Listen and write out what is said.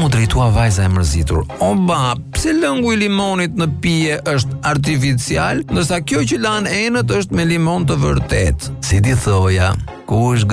drejtua vajza e mërzitur. Oba, pse lëngu i limonit në pije është artificial, ndërsa kjo që lan enët është me limon të vërtet? Si ti thoja, ku është